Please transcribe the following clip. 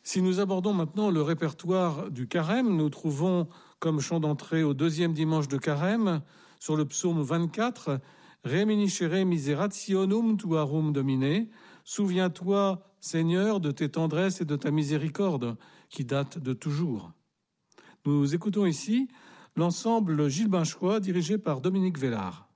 Si nous abordons maintenant le répertoire du carême, nous trouvons comme chant d'entrée au deuxième dimanche de carême, sur le psaume 24, « Reminiscere miserationum tuarum Domine » « Souviens-toi, Seigneur, de tes tendresses et de ta miséricorde » qui date de toujours. Nous écoutons ici l'ensemble Gilles Binchois dirigé par Dominique Vellard.